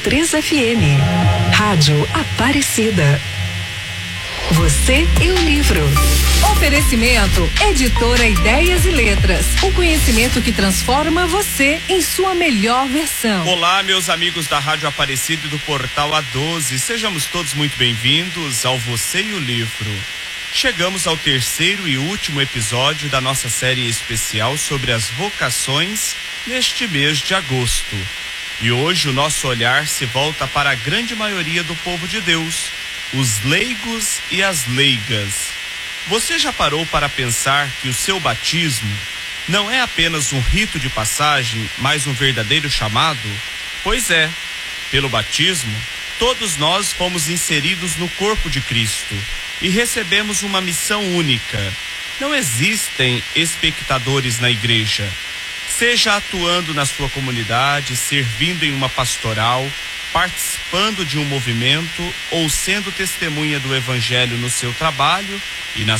3 FM, Rádio Aparecida. Você e o livro. Oferecimento, Editora Ideias e Letras. O conhecimento que transforma você em sua melhor versão. Olá, meus amigos da Rádio Aparecida e do Portal A12. Sejamos todos muito bem-vindos ao Você e o Livro. Chegamos ao terceiro e último episódio da nossa série especial sobre as vocações neste mês de agosto. E hoje o nosso olhar se volta para a grande maioria do povo de Deus, os leigos e as leigas. Você já parou para pensar que o seu batismo não é apenas um rito de passagem, mas um verdadeiro chamado? Pois é, pelo batismo, todos nós fomos inseridos no corpo de Cristo e recebemos uma missão única. Não existem espectadores na igreja. Seja atuando na sua comunidade, servindo em uma pastoral, participando de um movimento ou sendo testemunha do evangelho no seu trabalho e na